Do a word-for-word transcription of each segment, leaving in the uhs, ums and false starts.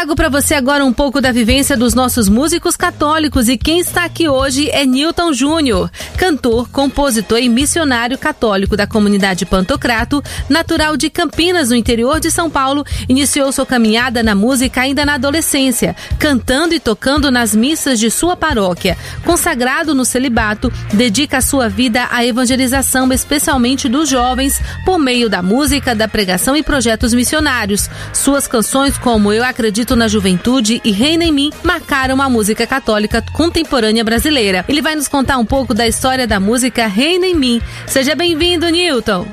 Trago para você agora um pouco da vivência dos nossos músicos católicos e quem está aqui hoje é Newton Júnior, cantor, compositor e missionário católico da comunidade Pantocrato, natural de Campinas, no interior de São Paulo. Iniciou sua caminhada na música ainda na adolescência, cantando e tocando nas missas de sua paróquia. Consagrado no celibato, dedica a sua vida à evangelização, especialmente dos jovens, por meio da música, da pregação e projetos missionários. Suas canções como Eu Acredito na Juventude e Reina em Mim marcaram a música católica contemporânea brasileira. Ele vai nos contar um pouco da história da música Reina em Mim. Seja bem-vindo, Newton!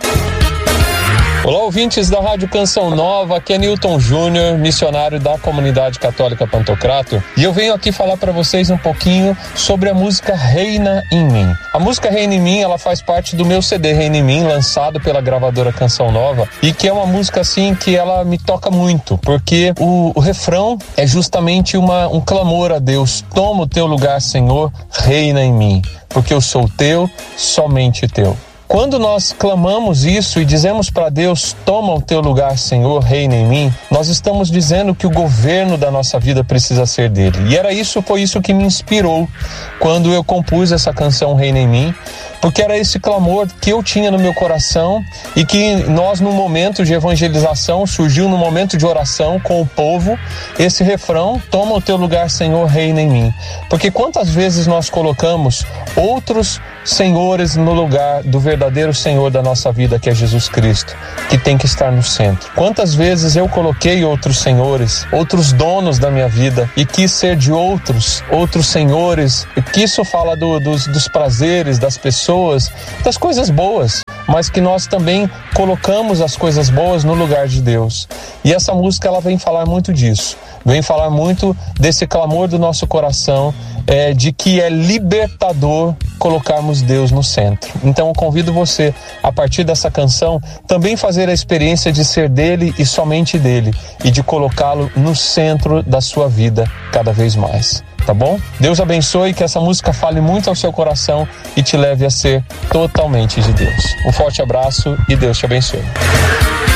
Olá, ouvintes da Rádio Canção Nova, aqui é Newton Júnior, missionário da comunidade católica Pantocrato, e eu venho aqui falar para vocês um pouquinho sobre a música Reina em Mim. A música Reina em Mim, ela faz parte do meu C D Reina em Mim, lançado pela gravadora Canção Nova, e que é uma música assim que ela me toca muito, porque o, o refrão é justamente uma, um clamor a Deus: toma o teu lugar, Senhor, reina em mim, porque eu sou teu, somente teu. Quando nós clamamos isso e dizemos para Deus, toma o teu lugar, Senhor, reina em mim, nós estamos dizendo que o governo da nossa vida precisa ser dele. E era isso, foi isso que me inspirou quando eu compus essa canção Reina em Mim, porque era esse clamor que eu tinha no meu coração e que nós, no momento de evangelização, surgiu no momento de oração com o povo, esse refrão: toma o teu lugar, Senhor, reina em mim. Porque quantas vezes nós colocamos outros senhores no lugar do verdadeiro Senhor da nossa vida, que é Jesus Cristo, que tem que estar no centro. Quantas vezes eu coloquei outros senhores, outros donos da minha vida, e quis ser de outros, outros senhores, e que isso fala do, dos, dos prazeres, das pessoas, das coisas boas, mas que nós também colocamos as coisas boas no lugar de Deus. E essa música, ela vem falar muito disso, vem falar muito desse clamor do nosso coração, é, de que é libertador colocarmos Deus no centro. Então eu convido você, a partir dessa canção, também fazer a experiência de ser dele e somente dele, e de colocá-lo no centro da sua vida cada vez mais. Tá bom? Deus abençoe, que essa música fale muito ao seu coração e te leve a ser totalmente de Deus. Um forte abraço e Deus te abençoe.